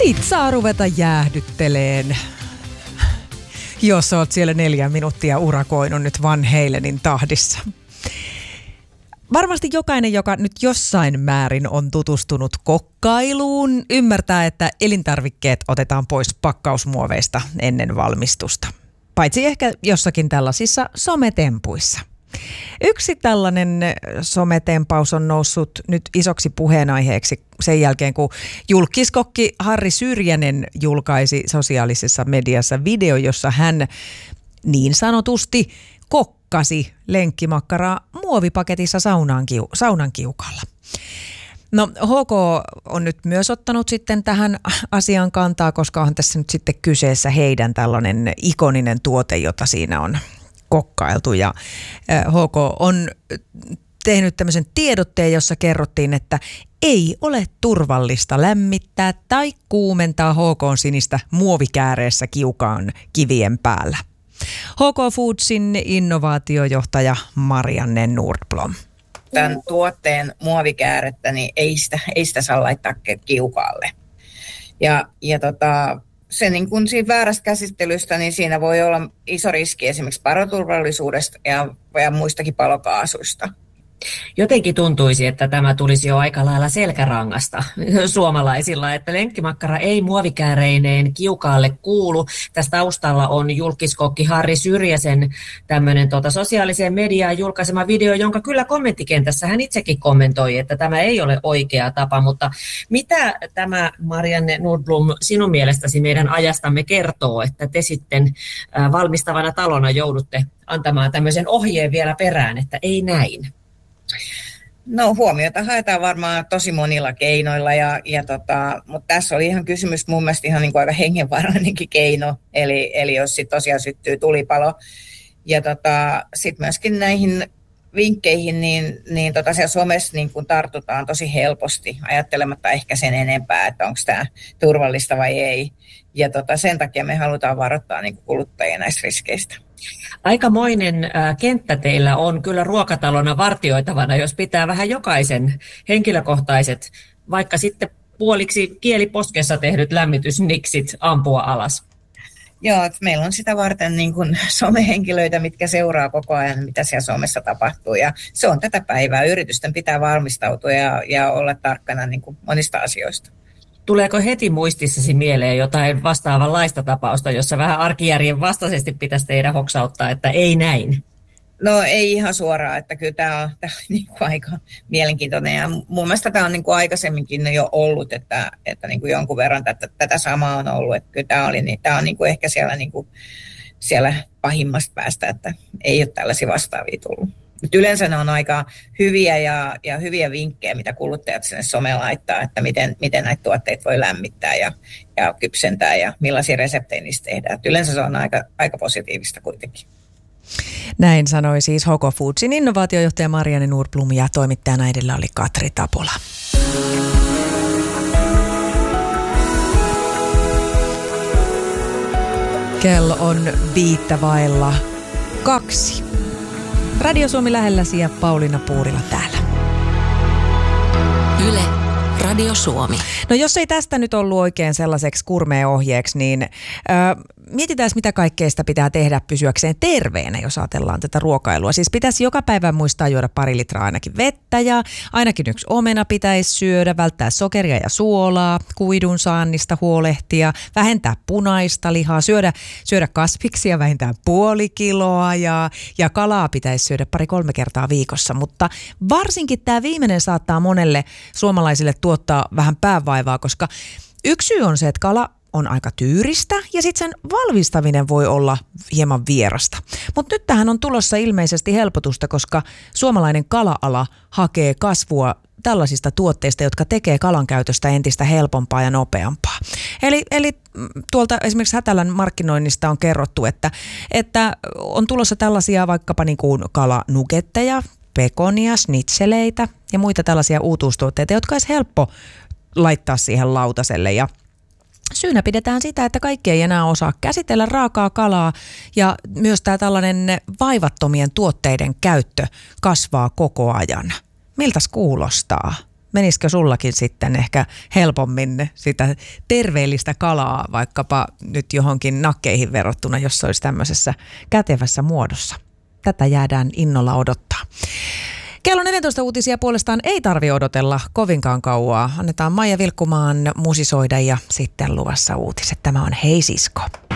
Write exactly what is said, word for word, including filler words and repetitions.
Sit saa ruveta jäähdytteleen, jos oot siellä neljä minuuttia urakoinut nyt Van Halenin tahdissa. Varmasti jokainen, joka nyt jossain määrin on tutustunut kokkailuun, ymmärtää, että elintarvikkeet otetaan pois pakkausmuoveista ennen valmistusta. Paitsi ehkä jossakin tällaisissa sometempuissa. Yksi tällainen sometempaus on noussut nyt isoksi puheenaiheeksi sen jälkeen, kun julkiskokki Harri Syrjänen julkaisi sosiaalisessa mediassa video, jossa hän niin sanotusti kokkasi lenkkimakkaraa muovipaketissa saunan, kiu- saunan kiukalla. No H K on nyt myös ottanut sitten tähän asiaan kantaa, koska on tässä nyt sitten kyseessä heidän tällainen ikoninen tuote, jota siinä on kokkailtu. Ja H K on tehnyt tämmöisen tiedotteen, jossa kerrottiin, että ei ole turvallista lämmittää tai kuumentaa H K:n sinistä muovikääreessä kiukaan kivien päällä. H K Foodsin innovaatiojohtaja Marianne Nordblom. Tämän tuotteen muovikäärettä, niin ei sitä, ei sitä saa laittaa kiukaalle. Ja, ja tota, se niin kun siinä väärästä käsittelystä, niin siinä voi olla iso riski esimerkiksi paloturvallisuudesta ja, ja muistakin palokaasuista. Jotenkin tuntuisi, että tämä tulisi jo aika lailla selkärangasta suomalaisilla, että lenkkimakkara ei muovikääreineen kiukaalle kuulu. Tässä taustalla on julkiskokki Harri Syrjäsen tämmöinen tota, sosiaaliseen mediaan julkaisema video, jonka kyllä kommenttikentässä hän itsekin kommentoi, että tämä ei ole oikea tapa. Mutta mitä tämä, Marianne Nordblom, sinun mielestäsi meidän ajastamme kertoo, että te sitten äh, valmistavana talona joudutte antamaan tämmöisen ohjeen vielä perään, että ei näin? No huomiota haetaan varmaan tosi monilla keinoilla, ja, ja tota, mutta tässä oli ihan kysymys mun mielestä ihan niin kuin aika hengenvaarallinenkin keino, eli, eli jos sit tosiaan syttyy tulipalo. Ja tota, sitten myöskin näihin vinkkeihin, niin, niin tota siellä somessa niin kun tartutaan tosi helposti, ajattelematta ehkä sen enempää, että onko tämä turvallista vai ei. Ja tota, sen takia me halutaan varoittaa niin kuin kuluttajia näistä riskeistä. Aikamoinen äh, kenttä teillä on kyllä ruokatalona vartioitavana, jos pitää vähän jokaisen henkilökohtaiset, vaikka sitten puoliksi kieliposkessa tehdyt lämmitysniksit ampua alas. Joo, että meillä on sitä varten niin kuin somehenkilöitä, mitkä seuraa koko ajan, mitä siellä somessa tapahtuu. Ja se on tätä päivää. Yritysten pitää valmistautua ja, ja olla tarkkana niin kuin monista asioista. Tuleeko heti muistissasi mieleen jotain vastaavanlaista tapausta, jossa vähän arkijärjen vastaisesti pitäisi teidän hoksauttaa, että ei näin? No ei ihan suoraan, että kyllä tämä on, tämä on niin kuin aika mielenkiintoinen. Ja mun mielestä tämä on niin kuin aikaisemminkin jo ollut, että, että niin kuin jonkun verran tätä, tätä samaa on ollut. Että kyllä tämä, oli, niin, tämä on niin kuin ehkä siellä, niin kuin, siellä pahimmasta päästä, että ei ole tällaisia vastaavia tullut. Mutta yleensä ne on aika hyviä ja, ja hyviä vinkkejä, mitä kuluttajat sinne someen laittaa, että miten, miten näitä tuotteita voi lämmittää ja, ja kypsentää ja millaisia reseptejä niistä tehdään. Et yleensä se on aika, aika positiivista kuitenkin. Näin sanoi siis H K Foodsin innovaatiojohtaja Marianne Nordblom ja toimittajana edellä oli Katri Tapola. Kello on viittä vailla kaksi. Radio Suomi lähelläsi ja Pauliina Puurila täällä. Yle, Radio Suomi. No jos ei tästä nyt ollut oikein sellaiseksi kurmea-ohjeeksi, niin äh, mietitään, mitä kaikkea sitä pitää tehdä pysyäkseen terveenä, jos ajatellaan tätä ruokailua. Siis pitäisi joka päivä muistaa juoda pari litraa ainakin vettä ja ainakin yksi omena pitäisi syödä, välttää sokeria ja suolaa, kuidun saannista huolehtia, vähentää punaista lihaa, syödä, syödä kasviksia vähintään puoli kiloa ja, ja kalaa pitäisi syödä pari-kolme kertaa viikossa. Mutta varsinkin tämä viimeinen saattaa monelle suomalaisille tuottaa vähän päävaivaa, koska yksi syy on se, että kala on aika tyyristä ja sitten sen valmistaminen voi olla hieman vierasta. Mutta nyt tähän on tulossa ilmeisesti helpotusta, koska suomalainen kala-ala hakee kasvua tällaisista tuotteista, jotka tekee kalan käytöstä entistä helpompaa ja nopeampaa. Eli, eli tuolta esimerkiksi Hätälän markkinoinnista on kerrottu, että, että on tulossa tällaisia vaikkapa niin kuin kalanugetteja, pekonia, snitseleitä ja muita tällaisia uutuustuotteita, jotka olisi helppo laittaa siihen lautaselle. Ja syynä pidetään sitä, että kaikki ei enää osaa käsitellä raakaa kalaa ja myös tämä tällainen vaivattomien tuotteiden käyttö kasvaa koko ajan. Miltäs kuulostaa? Menisikö sullakin sitten ehkä helpommin sitä terveellistä kalaa vaikkapa nyt johonkin nakkeihin verrattuna, jos se olisi tämmöisessä kätevässä muodossa? Tätä jäädään innolla odottaa. Kello neljätoista uutisia puolestaan ei tarvitse odotella kovinkaan kauaa. Annetaan Maija Vilkkumaan musisoida ja sitten luvassa uutiset. Tämä on Hei Sisko.